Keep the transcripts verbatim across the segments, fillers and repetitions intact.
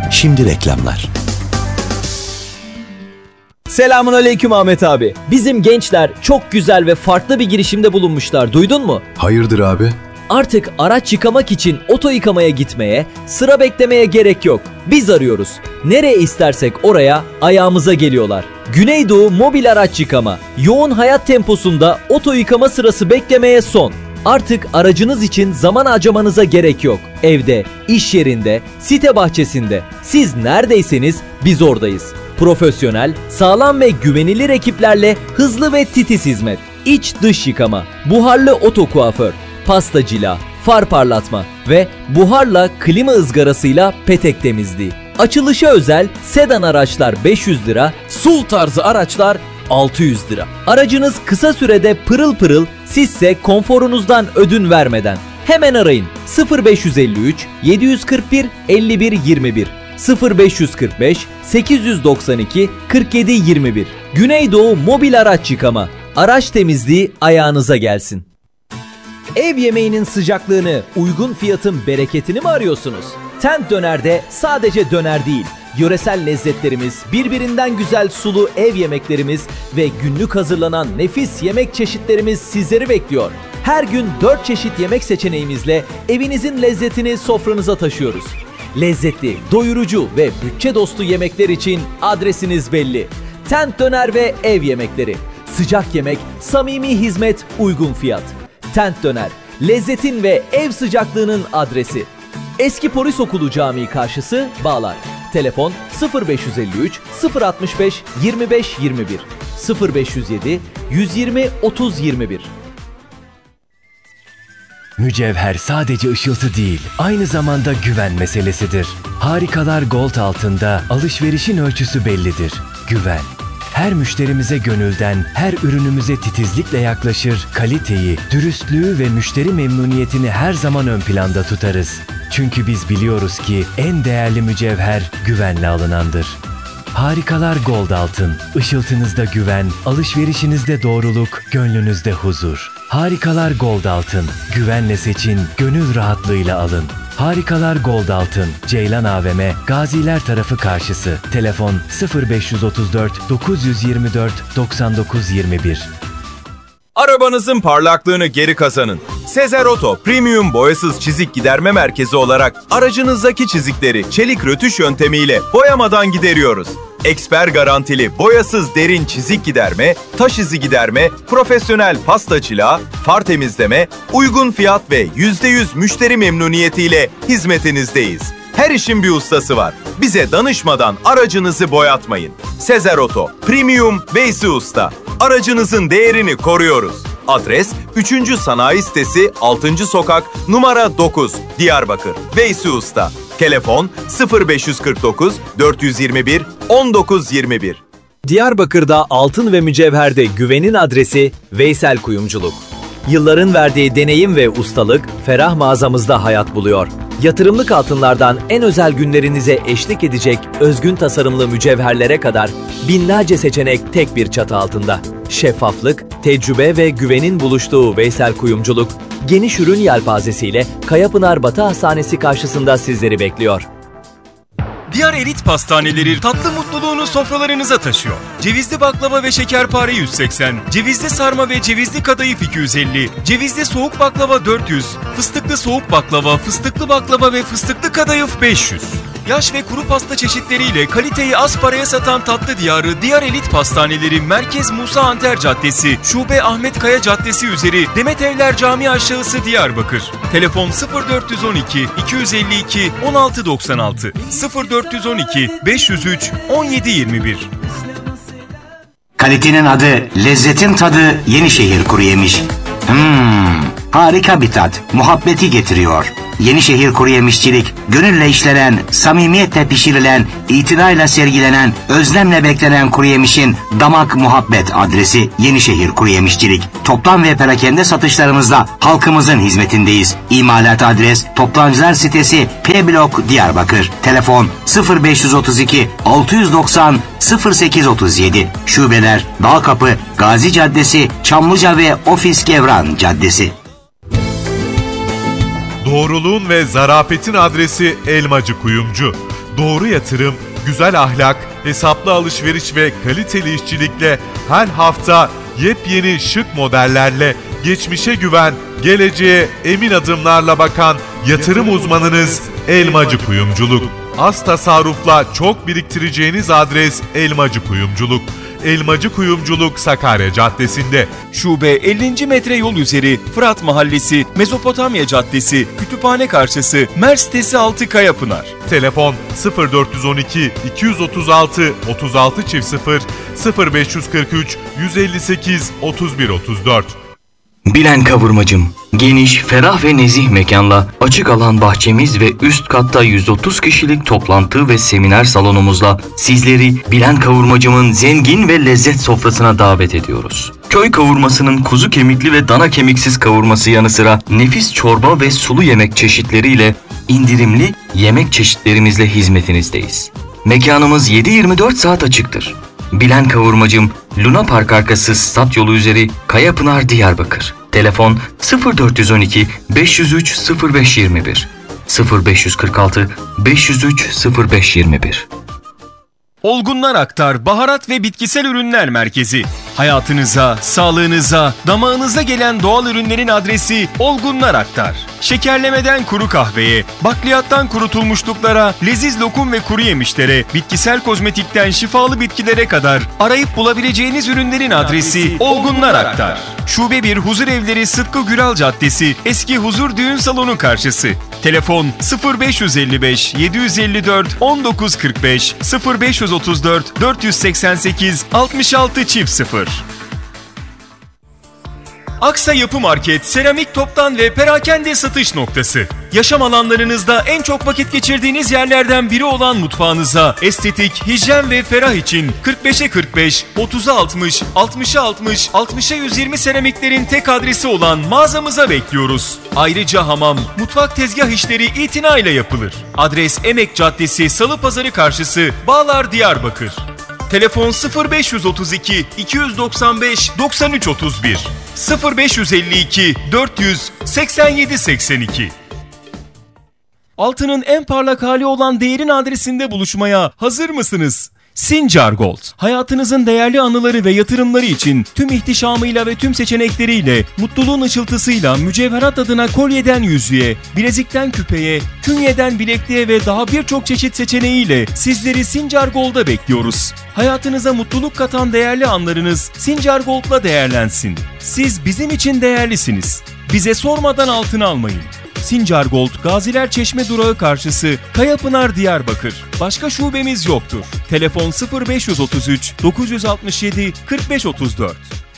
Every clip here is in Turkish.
Şimdi reklamlar. Selamünaleyküm Ahmet abi. Bizim gençler çok güzel ve farklı bir girişimde bulunmuşlar. Duydun mu? Hayırdır abi? Artık araç yıkamak için oto yıkamaya gitmeye, sıra beklemeye gerek yok. Biz arıyoruz. Nereye istersek oraya ayağımıza geliyorlar. Güneydoğu Mobil Araç Yıkama. Yoğun hayat temposunda oto yıkama sırası beklemeye son. Artık aracınız için zaman harcamanıza gerek yok. Evde, iş yerinde, site bahçesinde. Siz neredeyseniz biz oradayız. Profesyonel, sağlam ve güvenilir ekiplerle hızlı ve titiz hizmet. İç dış yıkama, buharlı oto kuaför, pasta cila, far parlatma ve buharla klima ızgarasıyla petek temizliği. Açılışa özel sedan araçlar beş yüz lira, S U V tarzı araçlar altı yüz lira. Aracınız kısa sürede pırıl pırıl, sizse konforunuzdan ödün vermeden. Hemen arayın sıfır beş yüz elli üç yedi yüz kırk bir elli bir yirmi bir sıfır beş yüz kırk beş sekiz yüz doksan iki kırk yedi yirmi bir. Güneydoğu Mobil Araç Yıkama. Araç temizliği ayağınıza gelsin. Ev yemeğinin sıcaklığını, uygun fiyatın bereketini mi arıyorsunuz? Tent Döner'de sadece döner değil, yöresel lezzetlerimiz, birbirinden güzel sulu ev yemeklerimiz ve günlük hazırlanan nefis yemek çeşitlerimiz sizleri bekliyor. Her gün dört çeşit yemek seçeneğimizle evinizin lezzetini sofranıza taşıyoruz. Lezzetli, doyurucu ve bütçe dostu yemekler için adresiniz belli. Tent Döner ve ev yemekleri. Sıcak yemek, samimi hizmet, uygun fiyat. Tent Döner, lezzetin ve ev sıcaklığının adresi. Eski Polis Okulu Camii karşısı, Bağlar. Telefon sıfır beş yüz elli üç sıfır altmış beş yirmi beş yirmi bir sıfır beş yüz yedi yüz yirmi otuz yirmi bir. Mücevher sadece ışıltı değil, aynı zamanda güven meselesidir. Harikalar Gold altında alışverişin ölçüsü bellidir. Güven. Her müşterimize gönülden, her ürünümüze titizlikle yaklaşır, kaliteyi, dürüstlüğü ve müşteri memnuniyetini her zaman ön planda tutarız. Çünkü biz biliyoruz ki en değerli mücevher güvenle alınandır. Harikalar Gold altın, ışıltınızda güven, alışverişinizde doğruluk, gönlünüzde huzur. Harikalar Gold altın, güvenle seçin, gönül rahatlığıyla alın. Harikalar Gold altın, Ceylan A V M, Gaziler tarafı karşısı. Telefon sıfır beş yüz otuz dört dokuz yüz yirmi dört doksan dokuz yirmi bir. Arabanızın parlaklığını geri kazanın. Sezer Oto Premium Boyasız Çizik Giderme Merkezi olarak aracınızdaki çizikleri çelik rötuş yöntemiyle boyamadan gideriyoruz. Eksper garantili boyasız derin çizik giderme, taş izi giderme, profesyonel pasta cila, far temizleme, uygun fiyat ve yüzde yüz müşteri memnuniyetiyle hizmetinizdeyiz. Her işin bir ustası var. Bize danışmadan aracınızı boyatmayın. Sezer Oto Premium Veysi Usta. Aracınızın değerini koruyoruz. Adres üçüncü Sanayi Sitesi altıncı Sokak numara dokuz Diyarbakır. Veysi Usta. Telefon sıfır beş yüz kırk dokuz dört yüz yirmi bir on dokuz yirmi bir. Diyarbakır'da altın ve mücevherde güvenin adresi Veysel Kuyumculuk. Yılların verdiği deneyim ve ustalık ferah mağazamızda hayat buluyor. Yatırımlık altınlardan en özel günlerinize eşlik edecek özgün tasarımlı mücevherlere kadar binlerce seçenek tek bir çatı altında. Şeffaflık, tecrübe ve güvenin buluştuğu Veysel Kuyumculuk, geniş ürün yelpazesiyle Kayapınar Batı Hastanesi karşısında sizleri bekliyor. Diyar Elit Pastaneleri tatlı mutluluğunu sofralarınıza taşıyor. Cevizli baklava ve şekerpare yüz seksen, cevizli sarma ve cevizli kadayıf iki yüz elli, cevizli soğuk baklava dört yüz, fıstıklı soğuk baklava, fıstıklı baklava ve fıstıklı kadayıf beş yüz. Yaş ve kuru pasta çeşitleriyle kaliteyi az paraya satan tatlı diyarı Diyar Elit Pastaneleri Merkez Musa Anter Caddesi, Şube Ahmet Kaya Caddesi üzeri Demet Evler Camii aşağısı Diyarbakır. Telefon sıfır dört yüz on iki iki yüz elli iki on altı doksan altı sıfır dört yüz on iki beş yüz üç on yedi yirmi bir. Kalitenin adı, lezzetin tadı Yenişehir Kuruyemiş. Hmm, harika bir tat, muhabbeti getiriyor. Yenişehir Kuruyemişçilik, gönülle işlenen, samimiyetle pişirilen, itinayla sergilenen, özlemle beklenen kuruyemişin damak muhabbet adresi Yenişehir Kuruyemişçilik. Toplam ve perakende satışlarımızda halkımızın hizmetindeyiz. İmalat adres Toptancılar Sitesi P Blok Diyarbakır. Telefon sıfır beş yüz otuz iki altı yüz doksan sıfır sekiz otuz yedi. Şubeler Dağkapı, Gazi Caddesi, Çamlıca ve Ofis Gevran Caddesi. Doğruluğun ve zarafetin adresi Elmacı Kuyumcu. Doğru yatırım, güzel ahlak, hesaplı alışveriş ve kaliteli işçilikle her hafta yepyeni şık modellerle geçmişe güven, geleceğe emin adımlarla bakan yatırım uzmanınız Elmacı Kuyumculuk. Az tasarrufla çok biriktireceğiniz adres Elmacı Kuyumculuk. Elmacı Kuyumculuk Sakarya Caddesi'nde. Şube ellinci metre yol üzeri, Fırat Mahallesi, Mezopotamya Caddesi, Kütüphane karşısı, Mer sitesi altı Kayapınar. Telefon sıfır dört on iki iki otuz altı otuz altı çift sıfır, sıfır beş kırk üç yüz elli sekiz otuz bir otuz dört. Bilen Kavurmacım, geniş, ferah ve nezih mekanla açık alan bahçemiz ve üst katta yüz otuz kişilik toplantı ve seminer salonumuzla sizleri Bilen Kavurmacım'ın zengin ve lezzet sofrasına davet ediyoruz. Köy kavurmasının kuzu kemikli ve dana kemiksiz kavurması yanı sıra nefis çorba ve sulu yemek çeşitleriyle indirimli yemek çeşitlerimizle hizmetinizdeyiz. Mekanımız yedi yirmi dört saat açıktır. Bilen Kavurmacım, Luna Park arkası stat yolu üzeri Kayapınar, Diyarbakır. Telefon sıfır dört on iki beş yüz üç sıfır beş yirmi bir, sıfır beş kırk altı beş yüz üç sıfır beş yirmi bir. Olgunlar Aktar Baharat ve Bitkisel Ürünler Merkezi. Hayatınıza, sağlığınıza, damağınıza gelen doğal ürünlerin adresi Olgunlar Aktar. Şekerlemeden kuru kahveye, bakliyattan kurutulmuşluklara, leziz lokum ve kuru yemişlere, bitkisel kozmetikten şifalı bitkilere kadar arayıp bulabileceğiniz ürünlerin adresi Olgunlar Aktar. Şube bir Huzur Evleri Sıtkı Güral Caddesi, Eski Huzur Düğün Salonu karşısı. Telefon sıfır beş elli beş yedi elli dört on dokuz kırk beş, sıfır beş otuz dört dört seksen sekiz altmış altı çift sıfır. Aksa Yapı Market, seramik toptan ve perakende satış noktası. Yaşam alanlarınızda en çok vakit geçirdiğiniz yerlerden biri olan mutfağınıza estetik, hijyen ve ferah için kırk beşe kırk beş, otuza altmış, altmışa altmış, altmışa yüz yirmi seramiklerin tek adresi olan mağazamıza bekliyoruz. Ayrıca hamam, mutfak tezgah işleri itinayla yapılır. Adres Emek Caddesi, Salıpazarı karşısı, Bağlar, Diyarbakır. Telefon sıfır beş otuz iki iki doksan beş doksan üç otuz bir, sıfır beş elli iki dört yüz seksen yedi seksen iki. Altının en parlak hali olan değerin adresinde buluşmaya hazır mısınız? Sincar Gold, hayatınızın değerli anıları ve yatırımları için tüm ihtişamıyla ve tüm seçenekleriyle, mutluluğun ışıltısıyla mücevherat adına kolyeden yüzüğe, bilezikten küpeye, künyeden bilekliğe ve daha birçok çeşit seçeneğiyle sizleri Sincar Gold'a bekliyoruz. Hayatınıza mutluluk katan değerli anlarınız Sincar Gold'la değerlensin. Siz bizim için değerlisiniz. Bize sormadan altın almayın. Sincar Gold, Gaziler Çeşme durağı karşısı, Kayapınar, Diyarbakır. Başka şubemiz yoktur. Telefon sıfır beş otuz üç dokuz altı yedi kırk beş otuz dört.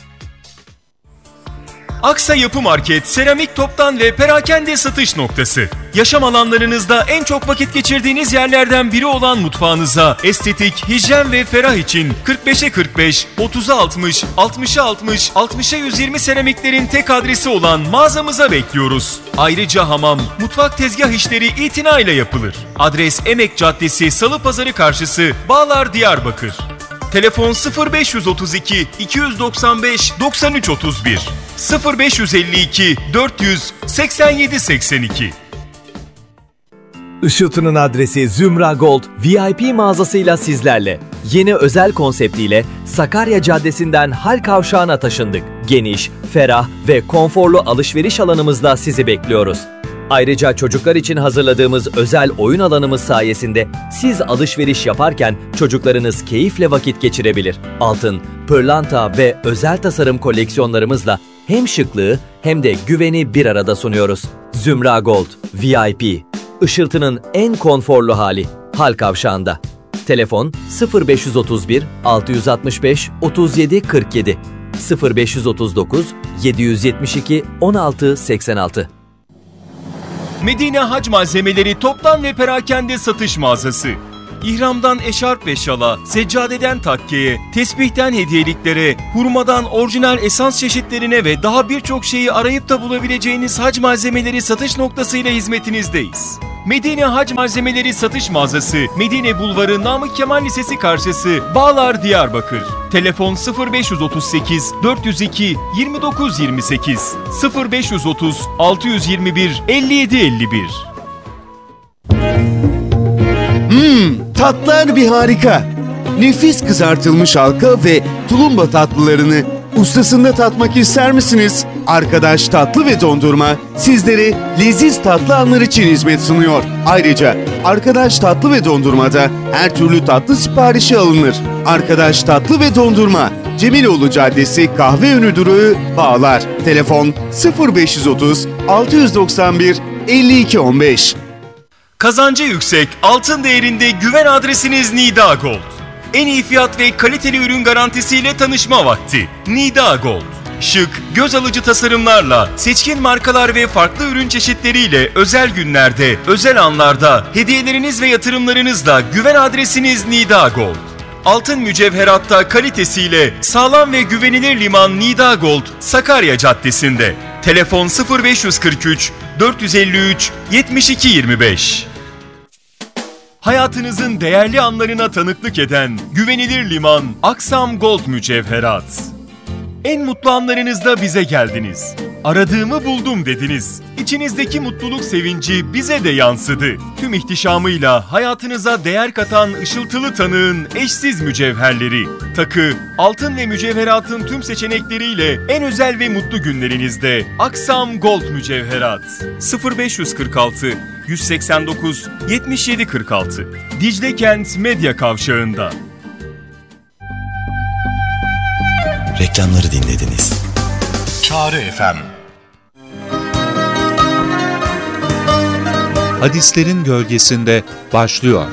Aksa Yapı Market, seramik toptan ve perakende satış noktası. Yaşam alanlarınızda en çok vakit geçirdiğiniz yerlerden biri olan mutfağınıza estetik, hijyen ve ferah için kırk beşe kırk beş, otuza altmış, altmışa altmış, altmışa yüz yirmi seramiklerin tek adresi olan mağazamıza bekliyoruz. Ayrıca hamam, mutfak tezgah işleri itinayla yapılır. Adres Emek Caddesi, Salıpazarı karşısı, Bağlar, Diyarbakır. Telefon sıfır beş otuz iki iki doksan beş doksan üç otuz bir, sıfır beş elli iki dört yüz seksen yedi seksen iki. Işıltı'nın adresi Zümra Gold V I P mağazasıyla sizlerle. Yeni özel konseptiyle Sakarya Caddesi'nden Hal Kavşağı'na taşındık. Geniş, ferah ve konforlu alışveriş alanımızla sizi bekliyoruz. Ayrıca çocuklar için hazırladığımız özel oyun alanımız sayesinde siz alışveriş yaparken çocuklarınız keyifle vakit geçirebilir. Altın, pırlanta ve özel tasarım koleksiyonlarımızla hem şıklığı hem de güveni bir arada sunuyoruz. Zümra Gold V I P, Işıltı'nın en konforlu hali, Hal Kavşağı'nda. Telefon sıfır beş otuz bir altı altmış beş otuz yedi kırk yedi, sıfır beş otuz dokuz yedi yetmiş iki on altı seksen altı. Medine Hac Malzemeleri toptan ve perakende satış mağazası. ihramdan eşarp ve şala, seccadeden takkeye, tesbihten hediyeliklere, hurmadan orijinal esans çeşitlerine ve daha birçok şeyi arayıp da bulabileceğiniz hac malzemeleri satış noktasıyla hizmetinizdeyiz. Medine Hac Malzemeleri Satış Mağazası, Medine Bulvarı Namık Kemal Lisesi karşısı, Bağlar, Diyarbakır. Telefon sıfır beş otuz sekiz dört yüz iki yirmi dokuz yirmi sekiz, sıfır beş otuz altı yüz yirmi bir elli yedi elli bir. Hmm, tatlar bir harika. Nefis kızartılmış halka ve tulumba tatlılarını ustasında tatmak ister misiniz? Arkadaş Tatlı ve Dondurma sizlere leziz tatlı anlar için hizmet sunuyor. Ayrıca Arkadaş Tatlı ve Dondurma'da her türlü tatlı siparişi alınır. Arkadaş Tatlı ve Dondurma, Cemiloğlu Caddesi Kahveönü Durağı, Bağlar. Telefon sıfır beş otuz altı doksan bir elli iki on beş. Kazancı yüksek, altın değerinde güven adresiniz Nida Gold. En iyi fiyat ve kaliteli ürün garantisiyle tanışma vakti. Nida Gold. Şık, göz alıcı tasarımlarla, seçkin markalar ve farklı ürün çeşitleriyle özel günlerde, özel anlarda, hediyeleriniz ve yatırımlarınızla güven adresiniz Nida Gold. Altın mücevheratta kalitesiyle sağlam ve güvenilir liman Nida Gold, Sakarya Caddesi'nde. Telefon sıfır beş kırk üç dört elli üç yetmiş iki yirmi beş. Hayatınızın değerli anlarına tanıklık eden güvenilir liman Aksam Gold Mücevherat. En mutlu anlarınızda bize geldiniz. Aradığımı buldum dediniz. İçinizdeki mutluluk sevinci bize de yansıdı. Tüm ihtişamıyla hayatınıza değer katan ışıltılı tanığın eşsiz mücevherleri. Takı, altın ve mücevheratın tüm seçenekleriyle en özel ve mutlu günlerinizde Aksam Gold Mücevherat. sıfır beş kırk altı yüz seksen dokuz yetmiş yedi kırk altı. Dicle Kent Medya Kavşağı'nda. Reklamları dinlediniz. Çağrı F M. Hadislerin Gölgesinde başlıyor.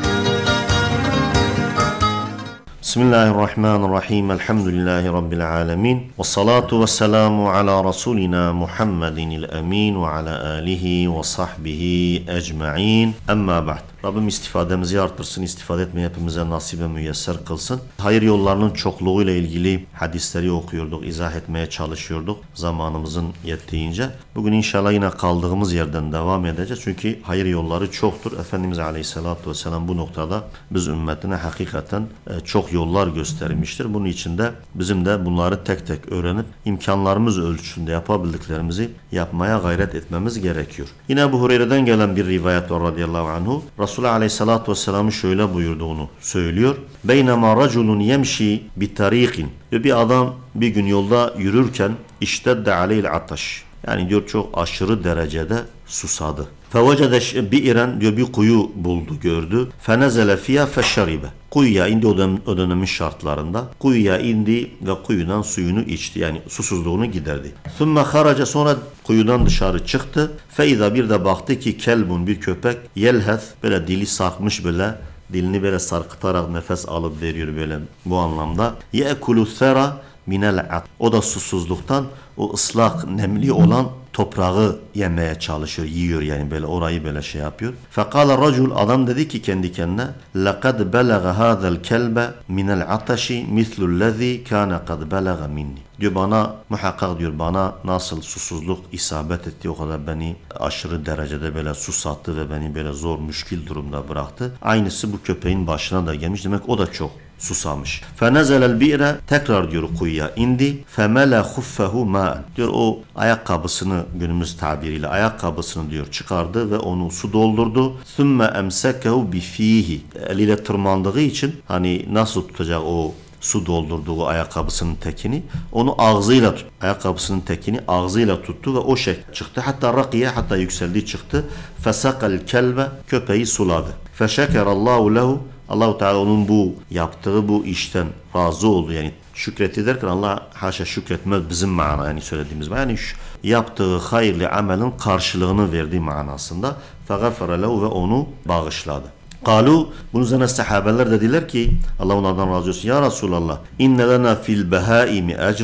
Bismillahirrahmanirrahim. Elhamdülillahi Rabbil alemin. Ve salatu ve selamu ala Resulina Muhammedinil emin ve ala alihi ve sahbihi ecma'in. Emma ba'd. Rabbim istifademizi artırsın, istifade etmeyi hepimize nasip ve müyesser kılsın. Hayır yollarının çokluğuyla ilgili hadisleri okuyorduk, izah etmeye çalışıyorduk zamanımızın yettiğince. Bugün inşallah yine kaldığımız yerden devam edeceğiz. Çünkü hayır yolları çoktur. Efendimiz Aleyhisselatü Vesselam bu noktada biz ümmetine hakikaten çok yollar göstermiştir. Bunun için de bizim de bunları tek tek öğrenip imkanlarımız ölçüsünde yapabildiklerimizi yapmaya gayret etmemiz gerekiyor. Yine Ebu Hureyre'den gelen bir rivayet var radıyallahu anhu. Resulullah Aleyhisselatü Vesselam'ın şöyle buyurduğunu söylüyor. Beynema raculun yemşi bi tariqin. Bir adam bir gün yolda yürürken iştedde aleyhil ataş. Yani diyor çok aşırı derecede susadı. Fevecede bi'ren diyor bir kuyu buldu gördü. Fenezele fiyâ feşşaribe. Kuyuya indi o, dönem, o dönemin şartlarında. Kuyuya indi ve kuyudan suyunu içti. Yani susuzluğunu giderdi. Sümme haraca sonra kuyudan dışarı çıktı. Feiza bir de baktı ki kelbun bir köpek yelheth böyle dili sarkmış böyle. Dilini böyle sarkıtarak nefes alıp veriyor böyle bu anlamda. Ye'kulu thera minel at. O da susuzluktan o ıslak nemli olan toprağı yemeye çalışıyor, yiyor yani böyle orayı böyle şey yapıyor. Fekala racul adam dedi ki kendi kendine لَقَدْ بَلَغَ هَذَا الْكَلْبَ مِنَ الْعَطَشِ مِثْلُ الَّذ۪ي كَانَ قَدْ بَلَغَ مِنِّي. Diyor bana muhakkak diyor bana nasıl susuzluk isabet etti o kadar beni aşırı derecede böyle susattı ve beni böyle zor müşkil durumda bıraktı. Aynısı bu köpeğin başına da gelmiş demek o da çok susamış. Fenezelel bi're tekrar diyor kuyuya indi. Femele huffehu ma'an. Diyor o ayakkabısını günümüz tabiriyle ayakkabısını diyor çıkardı ve onu su doldurdu. Sümme emsekehu bifihi. Eliyle tırmandığı için hani nasıl tutacak o su doldurduğu ayakkabısının tekini onu ağzıyla tut. Ayakkabısının tekini ağzıyla tuttu ve o şey çıktı. Hatta rakiye hatta yükseldi çıktı. Fesakal kelbe köpeği suladı. Feşekerallahu lehu. Allah-u Teala onun bu yaptığı bu işten razı oldu. Yani şükretti derken Allah haşa şükretmez bizim mana yani söylediğimiz yani şu, yaptığı hayırlı amelin karşılığını verdiği manasında فَغَفَرَ لَهُ ve onu bağışladı. Kalu bunun üzerine sahabeler dediler ki Allah onlardan razı olsun ya Resulallah inne lena fil behaimi ecrun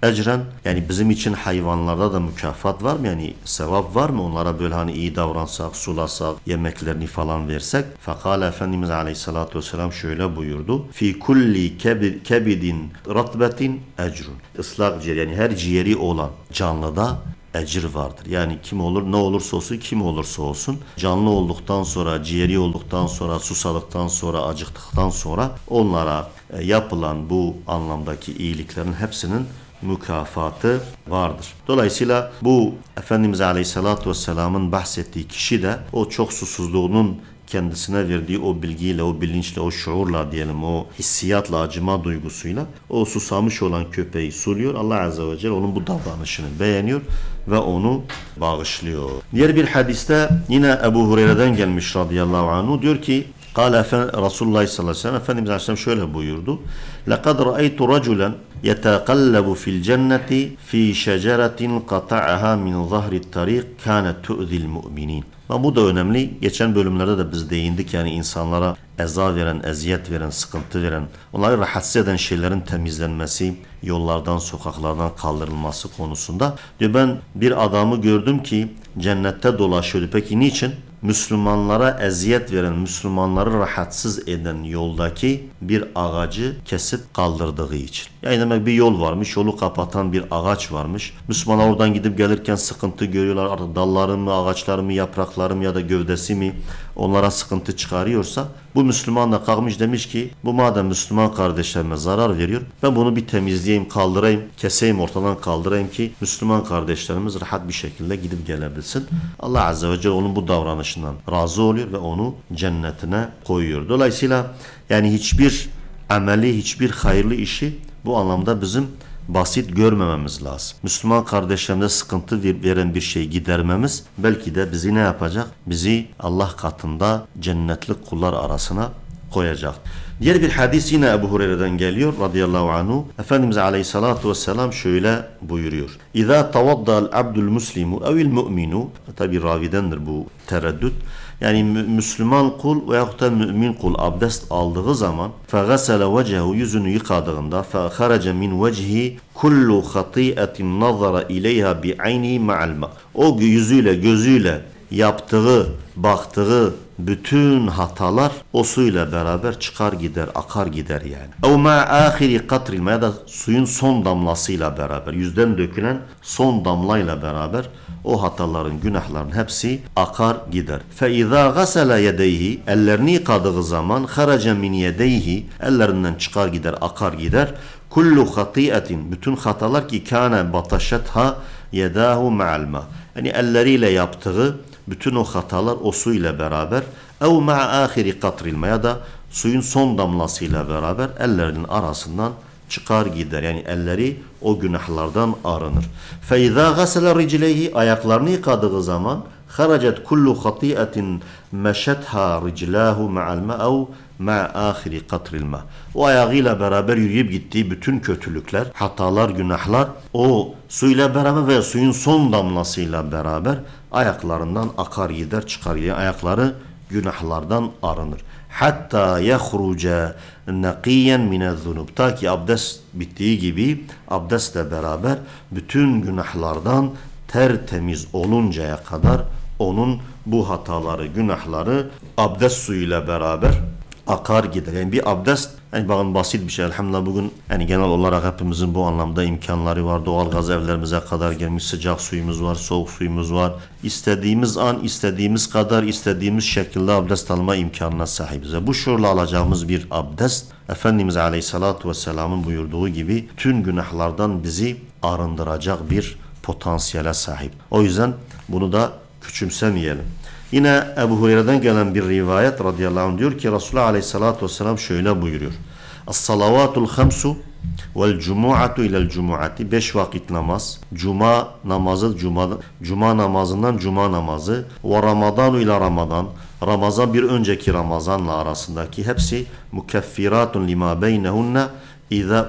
ecren, yani bizim için hayvanlarda da mükafat var mı? Yani sevap var mı? Onlara böyle hani iyi davransak, sulasak, yemeklerini falan versek. Fakale Efendimiz Aleyhisselatü Vesselam şöyle buyurdu. Fi kulli kebidin ratbetin ecrun. Islak ciğer, yani her ciğeri olan canlıda ecir vardır. Yani kim olur, ne olursa olsun, kim olursa olsun canlı olduktan sonra, ciğeri olduktan sonra, susadıktan sonra, acıktıktan sonra onlara yapılan bu anlamdaki iyiliklerin hepsinin mükafatı vardır. Dolayısıyla bu Efendimiz Aleyhisselatü Vesselam'ın bahsettiği kişi de o çok susuzluğunun kendisine verdiği o bilgiyle, o bilinçle, o şuurla diyelim, o hissiyatla, acıma duygusuyla o susamış olan köpeği suluyor. Allah Azze ve Celle onun bu davranışını beğeniyor ve onu bağışlıyor. Diğer bir hadiste yine Ebu Hureyre'den gelmiş radıyallahu anhu, diyor ki Kale Resulullah sallallahu aleyhi ve sellem, Efendimiz Aleyhisselam şöyle buyurdu. لَقَدْ رَأَيْتُ رَجُلًا يَتَقَلَّبُ فِي الْجَنَّةِ فِي شَجَرَةٍ قَطَعَهَا مِنْ ظَهْرِ الطَّرِيقِ كَانَتْ تُؤْذِي الْمُؤْمِنِينَ. Ama bu da önemli. Geçen bölümlerde de biz değindik, yani insanlara eza veren, eziyet veren, sıkıntı veren, onları rahatsız eden şeylerin temizlenmesi, yollardan, sokaklardan kaldırılması konusunda. Diyor, ben bir adamı gördüm ki cennette dolaşıyordu. Peki niçin? Müslümanlara eziyet veren, Müslümanları rahatsız eden yoldaki bir ağacı kesip kaldırdığı için. Yani demek bir yol varmış, yolu kapatan bir ağaç varmış. Müslümanlar oradan gidip gelirken sıkıntı görüyorlar. Artık dalları mı, ağaçları mı, yaprakları mı ya da gövdesi mi onlara sıkıntı çıkarıyorsa, bu Müslüman da kalkmış demiş ki bu madem Müslüman kardeşlerime zarar veriyor, ben bunu bir temizleyeyim, kaldırayım, keseyim, ortadan kaldırayım ki Müslüman kardeşlerimiz rahat bir şekilde gidip gelebilsin. Allah Azze ve Celle onun bu davranışından razı oluyor ve onu cennetine koyuyor. Dolayısıyla yani hiçbir ameli, hiçbir hayırlı işi bu anlamda bizim basit görmememiz lazım. Müslüman kardeşlerimize sıkıntı veren bir şey gidermemiz belki de bizi ne yapacak? Bizi Allah katında cennetli kullar arasına koyacak. Diğer bir hadis yine Ebu Hureyre'den geliyor radıyallahu anhu. Efendimiz Aleyhisselatü Vesselam şöyle buyuruyor. İzâ tavadda'l abdül muslimu evil mu'minu, tabi ravidendir bu tereddüt. Yani Müslüman kul veyahut da mümin kul abdest aldığı zaman فَغَسَلَ وَجَهُ yüzünü yıkadığında فَخَرَجَ مِنْ وَجْهِ كُلُّ خَطِيئَةٍ نَظَرَ اِلَيْهَا بِعَيْنِهِ مَعَ الْمَاءِ. O yüzüyle, gözüyle yaptığı, baktığı bütün hatalar o suyla beraber çıkar gider, akar gider yani. اَوْ مَا آخِرِ قَطْرِ الْمَا, ya da suyun son damlasıyla beraber, yüzden dökülen son damlayla beraber o hataların, günahların hepsi akar gider. فَاِذَا غَسَلَ يَدَيْهِ, ellerini yıkadığı zaman خَرَجَ مِنْ يَدَيْهِ, ellerinden çıkar gider, akar gider. كُلُّ خَطِيئَةٍ, bütün hatalar ki كَانَ بَطَشَتْهَا يَدَاهُ مَعَ الْمَا, yani elleriyle yaptığı bütün o hatalar o su ile beraber اَوْ مَعَ آخِرِ قَطْرِ الْمَا, ya da suyun son damlasıyla beraber ellerinin arasından çıkar gider. Yani elleri o günahlardan arınır. فَاِذَا غَسَلَ رِجْلَيْهِ, ayaklarını yıkadığı zaman خَرَجَتْ كُلُّ خَطِيئَةٍ مَشَتْهَا رِجْلَاهُ مَعَ الْمَاءِ اَوْ مَعَ آخِرِ قَطْرِ الْمَاءِ. O ayağıyla beraber yürüyüp gittiği bütün kötülükler, hatalar, günahlar o suyla beraber ve suyun son damlasıyla beraber ayaklarından akar gider, çıkar gider. Ayakları günahlardan arınır. Hatta yahruca naqiyen minez-zunub, ta ki abdest bittiği gibi abdestle beraber bütün günahlardan tertemiz oluncaya kadar onun bu hataları, günahları abdest suyuyla beraber akar gider. Yani bir abdest, yani bakın basit bir şey elhamdülillah, bugün yani genel olarak hepimizin bu anlamda imkanları var. Doğalgaz evlerimize kadar gelmiş, sıcak suyumuz var, soğuk suyumuz var. İstediğimiz an, istediğimiz kadar, istediğimiz şekilde abdest alma imkanına sahibiz. Bu şuurla alacağımız bir abdest, Efendimiz Aleyhisselatü Vesselam'ın buyurduğu gibi tüm günahlardan bizi arındıracak bir potansiyele sahip. O yüzden bunu da küçümsemeyelim. Yine Ebu Hureyre'den gelen bir rivayet radıyallahu anh diyor ki Resulullah Aleyhisselatü Vesselam şöyle buyuruyor. As-salavatul hamsu vel cumu'atu ilel cumu'ati, beş vakit namaz, cuma namazı, cuma, cuma namazından cuma namazı, ve ramadanu ila ramadan, Ramazan bir önceki Ramazanla arasındaki hepsi mukeffiratun lima beynehunne iza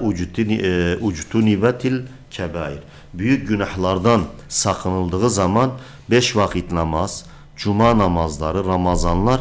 uctunibetil kebair. Büyük günahlardan sakınıldığı zaman beş vakit namaz, cuma namazları, Ramazanlar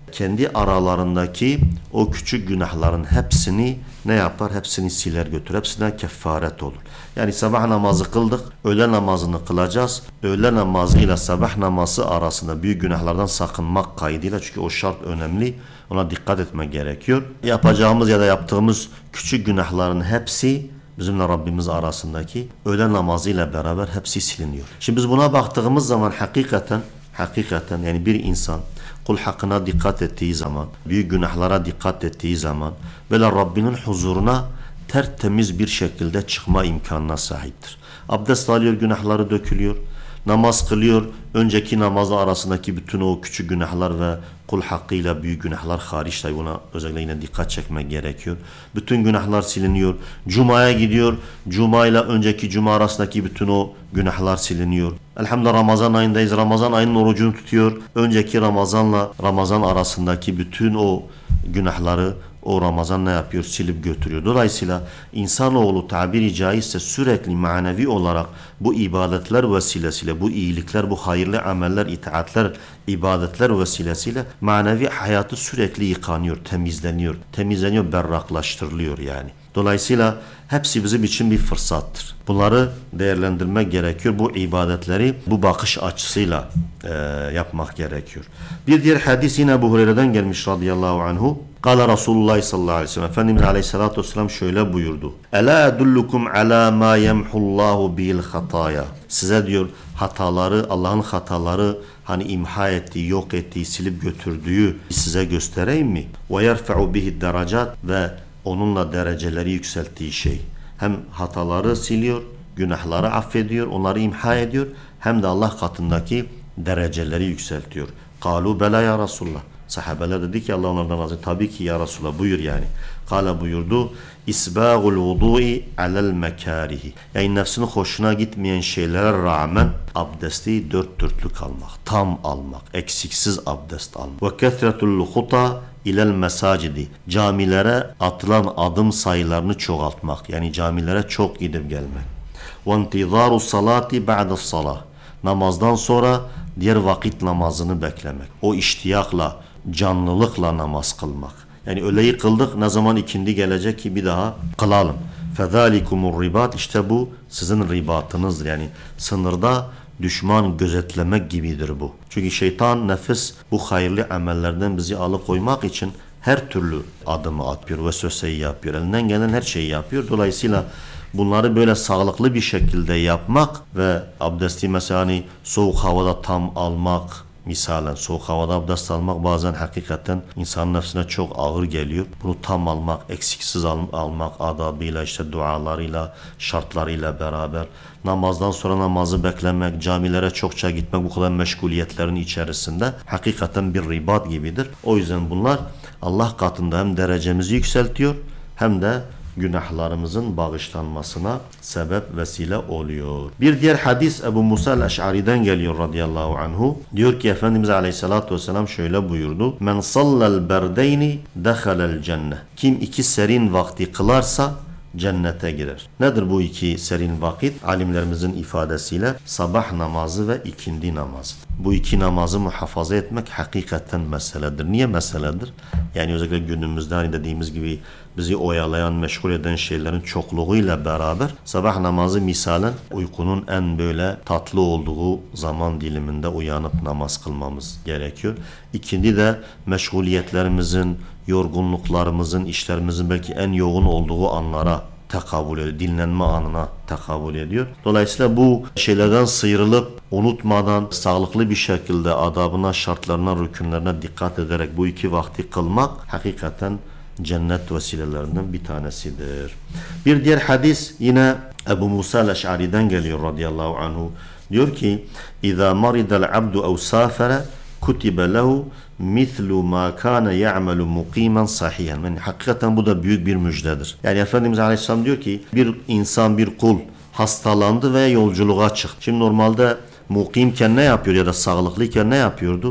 kendi aralarındaki o küçük günahların hepsini ne yapar? Hepsini siler götürür. Hepsine kefaret olur. Yani sabah namazı kıldık, öğle namazını kılacağız. Öğle namazı ile sabah namazı arasında büyük günahlardan sakınmak kaydıyla, çünkü o şart önemli. Ona dikkat etmek gerekiyor. Yapacağımız ya da yaptığımız küçük günahların hepsi bizimle Rabbimiz arasındaki öğle namazı ile beraber hepsi siliniyor. Şimdi biz buna baktığımız zaman hakikaten hakikaten yani bir insan kul hakkına dikkat ettiği zaman, büyük günahlara dikkat ettiği zaman böyle Rabbinin huzuruna tertemiz bir şekilde çıkma imkanına sahiptir. Abdest alıyor, günahları dökülüyor. Namaz kılıyor, önceki namazla arasındaki bütün o küçük günahlar ve kul hakkıyla büyük günahlar hariç, tabi buna özellikle yine dikkat çekmek gerekiyor. Bütün günahlar siliniyor. Cuma'ya gidiyor, Cuma ile önceki Cuma arasındaki bütün o günahlar siliniyor. Elhamdülillah Ramazan ayındayız, Ramazan ayının orucunu tutuyor. Önceki Ramazanla Ramazan arasındaki bütün o günahları o Ramazan ne yapıyor? Silip götürüyor. Dolayısıyla insanoğlu tabiri caizse sürekli manevi olarak bu ibadetler vesilesiyle, bu iyilikler, bu hayırlı ameller, itaatler, ibadetler vesilesiyle manevi hayatı sürekli yıkanıyor, temizleniyor. Temizleniyor, berraklaştırılıyor yani. Dolayısıyla hepsi bizim için bir fırsattır. Bunları değerlendirmek gerekiyor. Bu ibadetleri bu bakış açısıyla e, yapmak gerekiyor. Bir diğer hadis yine Ebu Hureyre'den gelmiş radıyallahu anhu. Kala Resulullah sallallahu aleyhi ve sellem. Efendimiz aleyhissalatü vesselam şöyle buyurdu. Ela edullukum ala ma yemhullahu bil hataya. Size diyor hataları, Allah'ın hataları hani imha ettiği, yok ettiği, silip götürdüğü size göstereyim mi? Ve yerfe'u bihi derecat ve onunla dereceleri yükselttiği şey. Hem hataları siliyor, günahları affediyor, onları imha ediyor, hem de Allah katındaki dereceleri yükseltiyor. Kalu bela ya Resulullah. Sahabeler dedi ki Allah onlardan razı. Tabii ki ya Resulullah, buyur yani. Kale buyurdu. İsbâgul vudu'i alel mekârihi. Yani nefsinin hoşuna gitmeyen şeylere rağmen abdesti dört dörtlük almak, tam almak, eksiksiz abdest almak. Ve kethretul huta ilel mesacidi. Camilere atılan adım sayılarını çoğaltmak. Yani camilere çok gidip gelmek. Ve intizaru salati ba'da salah. Namazdan sonra diğer vakit namazını beklemek. O iştiyakla, canlılıkla namaz kılmak. Yani öğleyi kıldık, ne zaman ikindi gelecek ki bir daha kılalım. Fezalikumur ribat, işte bu sizin ribatınızdır. Yani sınırda düşman gözetlemek gibidir bu. Çünkü şeytan, nefis bu hayırlı amellerden bizi alıkoymak için her türlü adımı atıyor, vesveseyi yapıyor. Elinden gelen her şeyi yapıyor. Dolayısıyla bunları böyle sağlıklı bir şekilde yapmak ve abdesti mesela hani soğuk havada tam almak, misalen soğuk havada abdest almak bazen hakikaten insanın nefsine çok ağır geliyor. Bunu tam almak, eksiksiz al- almak adabıyla, işte dualarıyla, şartlarıyla beraber namazdan sonra namazı beklemek, camilere çokça gitmek, bu kadar meşguliyetlerin içerisinde hakikaten bir ribat gibidir. O yüzden bunlar Allah katında hem derecemizi yükseltiyor hem de günahlarımızın bağışlanmasına sebep vesile oluyor. Bir diğer hadis Ebu Musa el-Eş'ari'den geliyor radıyallahu anhu. Diyor ki Efendimiz aleyhissalatu vesselam şöyle buyurdu. Men sallal berdeyni dehalel cennet. Kim iki serin vakti kılarsa cennete girer. Nedir bu iki serin vakit? Alimlerimizin ifadesiyle sabah namazı ve ikindi namazı. Bu iki namazı muhafaza etmek hakikaten meseledir. Niye meseledir? Yani özellikle günümüzde hani dediğimiz gibi bizi oyalayan, meşgul eden şeylerin çokluğuyla beraber sabah namazı misalen uykunun en böyle tatlı olduğu zaman diliminde uyanıp namaz kılmamız gerekiyor. İkindi de meşguliyetlerimizin, yorgunluklarımızın, işlerimizin belki en yoğun olduğu anlara tekabül ediyor. Dinlenme anına tekabül ediyor. Dolayısıyla bu şeylerden sıyrılıp unutmadan sağlıklı bir şekilde adabına, şartlarına, rükünlerine dikkat ederek bu iki vakti kılmak hakikaten cennet vesilelerinden bir tanesidir. Bir diğer hadis yine Ebu Musa el-Eş'ari'den geliyor radıyallahu anhu. Diyor ki İzâ maridel abdu ev sâfere kutibe lehu mislu ma kana ya'malu muqiman sahihan. Yani hakikaten bu da büyük bir müjdedir. Yani Efendimiz Aleyhisselam diyor ki bir insan, bir kul hastalandı ve yolculuğa çıktı. Şimdi normalde mukimken ne yapıyor ya da sağlıklıyken ne yapıyordu?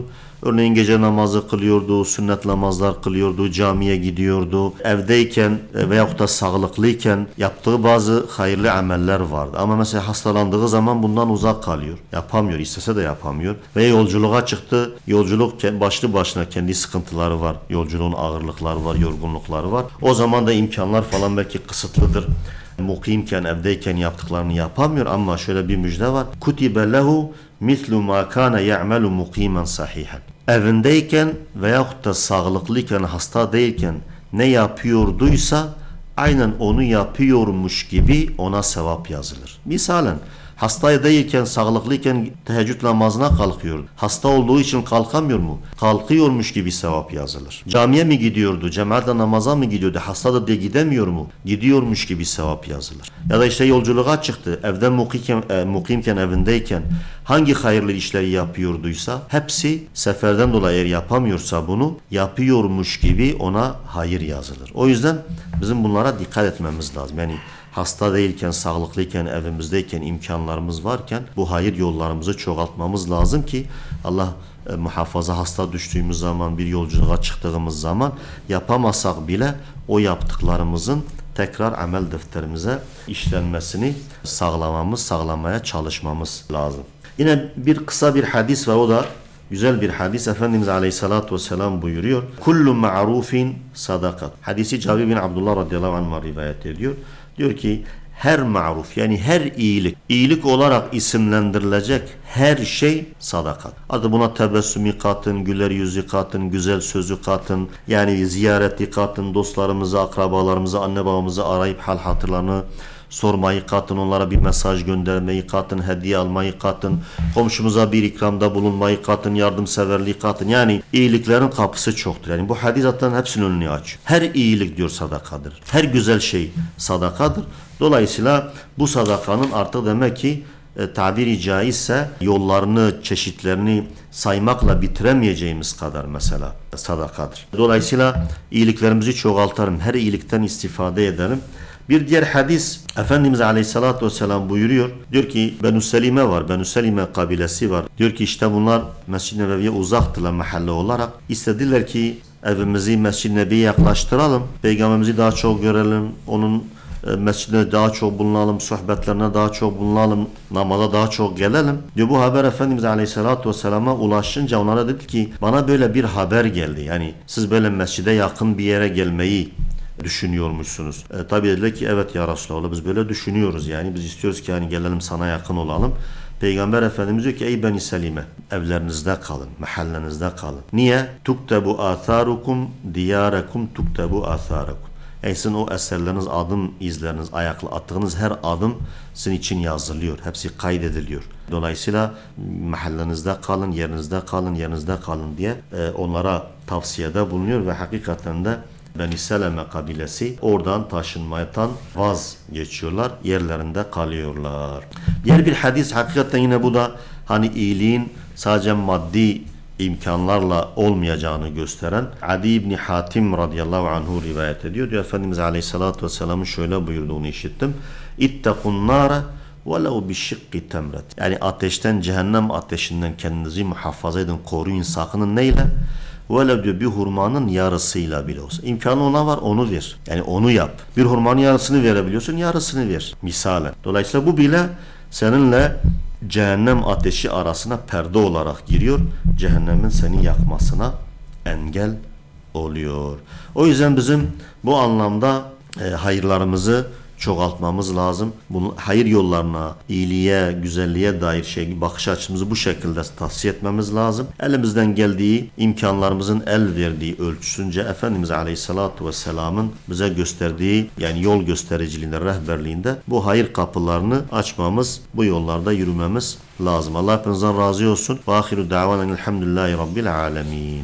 Örneğin gece namazı kılıyordu, sünnet namazlar kılıyordu, camiye gidiyordu. Evdeyken veyahut da sağlıklıyken yaptığı bazı hayırlı ameller vardı. Ama mesela hastalandığı zaman bundan uzak kalıyor. Yapamıyor, istese de yapamıyor. Ve yolculuğa çıktı. Yolculuk başlı başına kendi sıkıntıları var. Yolculuğun ağırlıkları var, yorgunlukları var. O zaman da imkanlar falan belki kısıtlıdır. Mukimken, evdeyken yaptıklarını yapamıyor ama şöyle bir müjde var. Kutibe lehu mislu ma kana ya'malu mukimen sahihan. Evindeyken veyahut da sağlıklıyken, hasta değilken ne yapıyorduysa aynen onu yapıyormuş gibi ona sevap yazılır. Misalen hasta değilken, sağlıklıyken teheccüd namazına kalkıyordu. Hasta olduğu için kalkamıyor mu? Kalkıyormuş gibi sevap yazılır. Camiye mi gidiyordu? Cemaatle namaza mı gidiyordu? Hastadır diye gidemiyor mu? Gidiyormuş gibi sevap yazılır. Ya da işte yolculuğa çıktı. Evden mukimken, e, mukimken evindeyken hangi hayırlı işleri yapıyorduysa hepsi seferden dolayı eğer yapamıyorsa bunu yapıyormuş gibi ona hayır yazılır. O yüzden bizim bunlara dikkat etmemiz lazım. Yani hasta değilken, sağlıklıyken, evimizdeyken, imkanlarımız varken bu hayır yollarımızı çoğaltmamız lazım ki Allah e, muhafaza hasta düştüğümüz zaman, bir yolculuğa çıktığımız zaman yapamasak bile o yaptıklarımızın tekrar amel defterimize işlenmesini sağlamamız, sağlamaya çalışmamız lazım. Yine bir kısa bir hadis var, o da güzel bir hadis. Efendimiz Aleyhisselatü Vesselam buyuruyor. Kullu ma'rufin sadakat. Hadisi Cabir bin Abdullah radıyallahu anh'a rivayet ediyor. Diyor ki her maruf, yani her iyilik, iyilik olarak isimlendirilecek her şey sadakat. Adı buna tebessümü katın, güler yüzü katın, güzel sözü katın, yani ziyareti katın, dostlarımızı, akrabalarımızı, anne babamızı arayıp hal hatırlarını sormayı katın, onlara bir mesaj göndermeyi katın, hediye almayı katın, komşumuza bir ikramda bulunmayı katın, yardımseverliği katın. Yani iyiliklerin kapısı çoktur. Yani bu hadis zaten hepsinin önünü açıyor. Her iyilik diyor sadakadır. Her güzel şey sadakadır. Dolayısıyla bu sadakanın artık demek ki e, tabiri caizse yollarını, çeşitlerini saymakla bitiremeyeceğimiz kadar mesela sadakadır. Dolayısıyla iyiliklerimizi çoğaltalım. Her iyilikten istifade edelim. Bir diğer hadis Efendimiz Aleyhisselatü Vesselam buyuruyor. Diyor ki Benu Selime var. Benu Selime kabilesi var. Diyor ki işte bunlar Mescid-i Nebevi'ye uzaktılar mahalle olarak. İstediler ki evimizi Mescid-i Nebevi'ye yaklaştıralım. Peygamberimizi daha çok görelim. Onun mescidine daha çok bulunalım. Sohbetlerine daha çok bulunalım. Namaza daha çok gelelim. Diyor bu haber Efendimiz Aleyhisselatü Vesselam'a ulaşınca onlara dedi ki bana böyle bir haber geldi. Yani siz böyle mescide yakın bir yere gelmeyi düşünüyormuşsunuz. E, tabi dediler ki evet ya Resulallah biz böyle düşünüyoruz, yani biz istiyoruz ki yani gelelim sana yakın olalım. Peygamber Efendimiz diyor ki ey Beni Selime evlerinizde kalın, mahallenizde kalın. Niye? Tuktebu atharukum diyarakum tuktebu atharakum. Yani sizin o eserleriniz, adım izleriniz, ayaklı attığınız her adım sizin için yazılıyor. Hepsi kaydediliyor. Dolayısıyla mahallenizde kalın, yerinizde kalın, yerinizde kalın diye e, onlara tavsiyede bulunuyor ve hakikaten de Beni Seleme kabilesi oradan taşınmaktan vazgeçiyorlar, yerlerinde kalıyorlar. Diğer bir hadis hakikaten yine bu da hani iyiliğin sadece maddi imkanlarla olmayacağını gösteren Adi İbni Hatim radıyallahu anhu rivayet ediyor. Diyor Efendimiz Aleyhisselatü Vesselam'ın şöyle buyurduğunu işittim. İttekun nâre velev bişikki temret. Yani ateşten, cehennem ateşinden kendinizi muhafaza edin, koruyun, sakının neyle? Velev diyor bir hurmanın yarısıyla bile olsa. İmkanı ona var, onu ver. Yani onu yap. Bir hurmanın yarısını verebiliyorsun, yarısını ver. Misalen. Dolayısıyla bu bile seninle cehennem ateşi arasına perde olarak giriyor. Cehennemin seni yakmasına engel oluyor. O yüzden bizim bu anlamda e, hayırlarımızı çoğaltmamız lazım. Bunu hayır yollarına, iyiliğe, güzelliğe dair şey, bakış açımızı bu şekilde tavsiye etmemiz lazım. Elimizden geldiği, imkanlarımızın el verdiği ölçüsünce Efendimiz Aleyhisselatü Vesselam'ın bize gösterdiği, yani yol göstericiliğinde, rehberliğinde bu hayır kapılarını açmamız, bu yollarda yürümemiz lazım. Allah hepinizden razı olsun. Ve ahiru da'vanen elhamdülillahi rabbil alemin.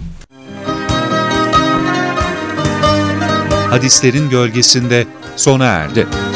Hadislerin gölgesinde sona erdi.